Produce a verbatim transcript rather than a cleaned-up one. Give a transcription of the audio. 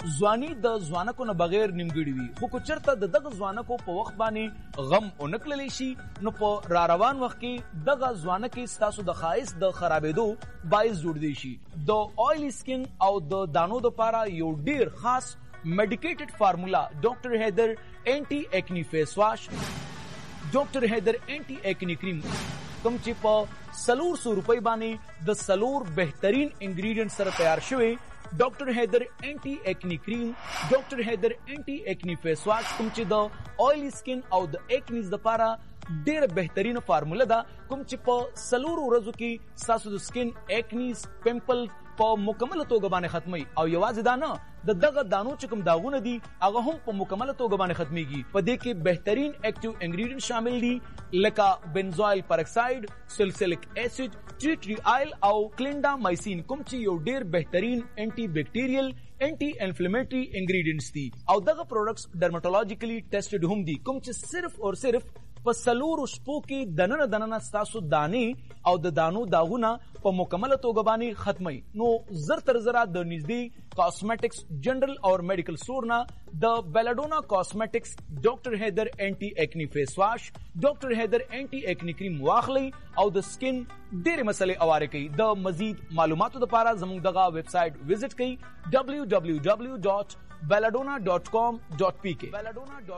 ځواني د ځوانکو نه بغیر نیمګړې وي، خو که چېرته د دغه ځوانکو په وخت باندې غم ونه کړلی شي نو په را روان وخت کې دغه ځوانکې ستاسو د ښایست د خرابېدو باعث جوړدی شي. د آیلی سکن او د دانو دپاره یو ډیر خاص میډیکیټډ فارمولا ډاکټر حیدر اینټي ایکنی فیس واش، ډاکټر حیدر اینټي ایکنی کریم کوم چې په څلور سو روپۍ باندې د څلور بهترین انګریډینټ سره تیار شوی ډاکټر حیدر اینټي ایکنی کریم، ډاکټر حیدر اینټي ایکنی فیس واش کوم چې د آیلی سکن او د ایکنیز دپاره ډیره بهترینه فارموله ده، کوم چې په څلورو ورځو کې ستاسو د سکن ایکنیز پمپل په مکمله توګه باندې ختمي. او یوازې دا نه، د دغه دانو چې کوم داغونه دي هغه هم په مکمله توګه باندې ختمیږي. په دې کې بهترین اکټیو انګریډینټ شامل دي لکه بنزوایل پرکساید، سلسلک اسید، ټری ټری آیل او کلینډامایسین کوم چې یو ډیر بهترین انټي بیکټیریل انټي انفلیمیټری انګریډینټس دي. او دغه پروډکټس ډرماټولوژیکلی ټیسټډ هم دي کوم چې صرف او صرف په څلورو شپو کې دننه دننه ستاسو دانې او د دانو داغونه په مکمله توګه باندې ختمي. نو زر تر زره د نږدې کاسمیټکس جنرال او میډیکل سٹور نه د بیلاډونا کاسمیټکس ډاکټر حیدر اینټي ایکنی فیس واش، ډاکټر حیدر اینټي ایکنی کریم واخلي او د سکن ډېرې مسلې اواره کوي. د مزید معلوماتو لپاره زموږ دغه ویب سایټ وزټ کړئ ډبلیو ډبلیو ډبلیو ډاٹ بیلاډونا ډاٹ کام ډاٹ پی کے.